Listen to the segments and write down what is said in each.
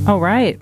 All right.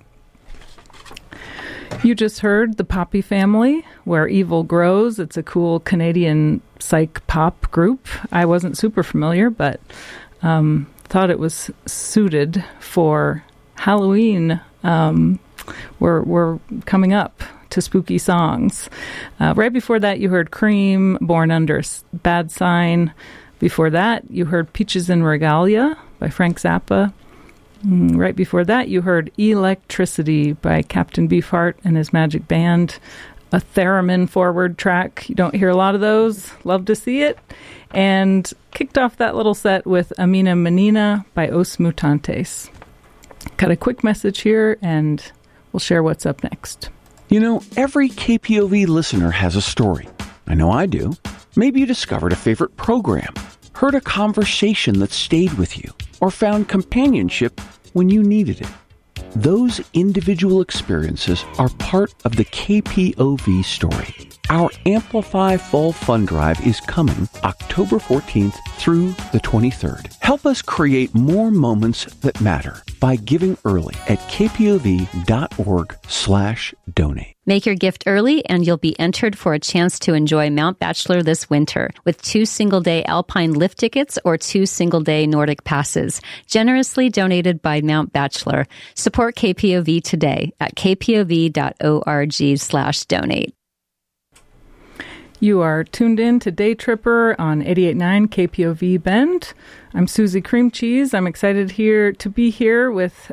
You just heard The Poppy Family, Where Evil Grows. It's a cool Canadian psych pop group. I wasn't super familiar, but thought it was suited for Halloween. We're coming up to spooky songs. Right before that, you heard Cream, Born Under Bad Sign. Before that, you heard Peaches and Regalia by Frank Zappa. Right before that, you heard Electricity by Captain Beefheart and his Magic Band, a theremin forward track. You don't hear a lot of those. Love to see it. And kicked off that little set with Amina Menina by Os Mutantes. Got a quick message here, and we'll share what's up next. You know, every KPOV listener has a story. I know I do. Maybe you discovered a favorite program, heard a conversation that stayed with you, or found companionship when you needed it. Those individual experiences are part of the KPOV story. Our Amplify Fall Fund Drive is coming October 14th through the 23rd. Help us create more moments that matter by giving early at kpov.org/donate. Make your gift early and you'll be entered for a chance to enjoy Mount Bachelor this winter with 2 single-day Alpine lift tickets or 2 single-day Nordic passes, generously donated by Mount Bachelor. Support KPOV today at kpov.org/donate. You are tuned in to Day Tripper on 88.9 KPOV Bend. I'm Susie Cream Cheese. I'm excited to be here with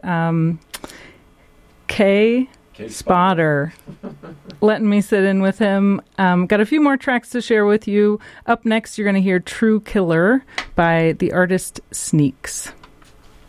Kay Spotter, letting me sit in with him. Got a few more tracks to share with you. Up next, you're going to hear True Killer by the artist Sneaks.